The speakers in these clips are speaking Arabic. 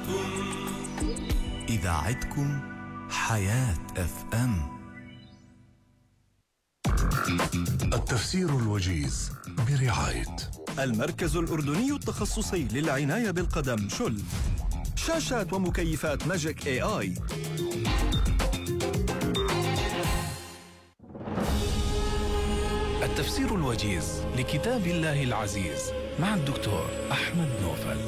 إذاعتكم حياة FM. التفسير الوجيز برعاية المركز الأردني التخصصي للعناية بالقدم شل. شاشات ومكيفات ماجيك AI. التفسير الوجيز لكتاب الله العزيز مع الدكتور أحمد نوفل.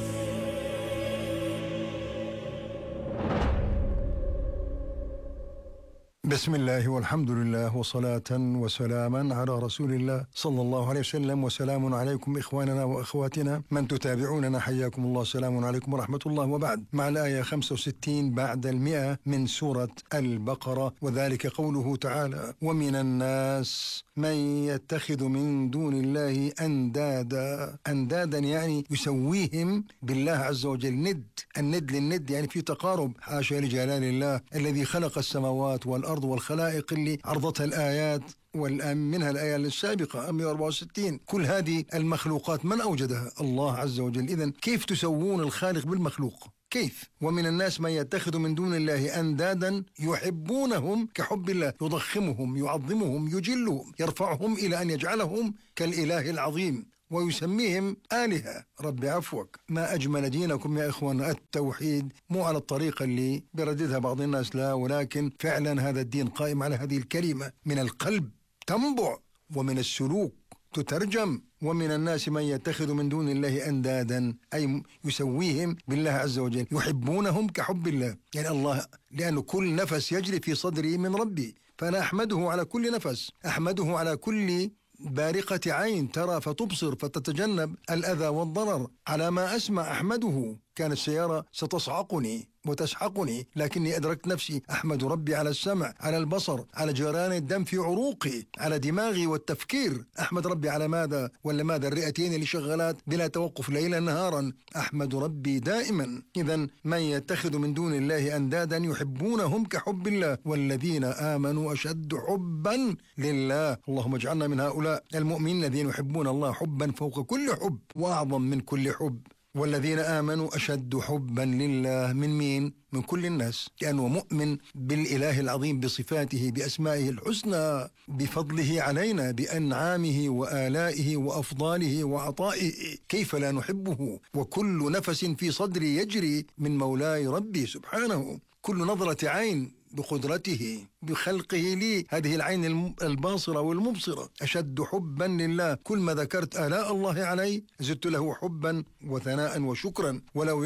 بسم الله والحمد لله وصلاة وسلاما على رسول الله صلى الله عليه وسلم. وسلام عليكم إخواننا وأخواتنا من تتابعوننا، حياكم الله. سلام عليكم ورحمة الله. وبعد، مع الآية 65 بعد 100 من سورة البقرة، وذلك قوله تعالى: ومن الناس من يتخذ من دون الله أندادا. أندادا يعني يسويهم بالله عز وجل، الند للند، يعني في تقارب. حاشا لجلال الله الذي خلق السماوات والأرض والخلائق اللي عرضتها الآيات، والآن منها الآية السابقة 164. كل هذه المخلوقات من أوجدها؟ الله عز وجل. إذن كيف تسوون الخالق بالمخلوق؟ كيف؟ ومن الناس من يتخذ من دون الله أندادا يحبونهم كحب الله، يضخمهم، يعظمهم، يجلهم، يرفعهم إلى أن يجعلهم كالإله العظيم ويسميهم آلهة. رب عفوك، ما أجمل دينكم يا إخوان. التوحيد مو على الطريقة اللي برددها بعض الناس، لا، ولكن فعلا هذا الدين قائم على هذه الكلمة، من القلب تنبع ومن السلوك تترجم. ومن الناس من يتخذ من دون الله أندادا، أي يسويهم بالله عز وجل، يحبونهم كحب الله، يعني الله، لأنه كل نفس يجري في صدري من ربي، فأنا أحمده على كل نفس، أحمده على كل بارقة عين ترى فتبصر فتتجنب الأذى والضرر، على ما أسمع أحمده. كانت السيارة ستصعقني وتسحقني، لكني أدركت نفسي أحمد ربي على السمع، على البصر، على جريان الدم في عروقي، على دماغي والتفكير. أحمد ربي على ماذا؟ ولا ماذا؟ الرئتين اللي شغالات بلا توقف ليلا نهارا. أحمد ربي دائما. إذن من يتخذ من دون الله أندادا يحبونهم كحب الله والذين آمنوا أشد حبا لله. اللهم اجعلنا من هؤلاء المؤمنين الذين يحبون الله حبا فوق كل حب وأعظم من كل حب. والذين آمنوا أشد حبا لله. من مين؟ من كل الناس، لأنه مؤمن بالإله العظيم، بصفاته، بأسمائه الحسنى، بفضله علينا، بأنعامه وآلائه وأفضاله وعطائه. كيف لا نحبه؟ وكل نفس في صدري يجري من مولاي ربي سبحانه. كل نظرة عين بقدرته بخلقه لي، هذه العين الباصرة والمبصرة، أشد حبا لله. كل ما ذكرت آلاء الله علي زدت له حبا وثناء وشكرا. ولو